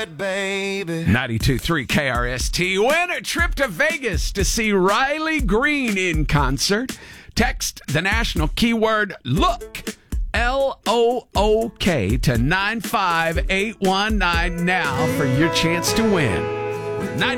it, baby. 92.3 KRST. Win a trip to Vegas to see Riley Green in concert. Text the national keyword LOOK, LOOK, to 95819 now for your chance to win.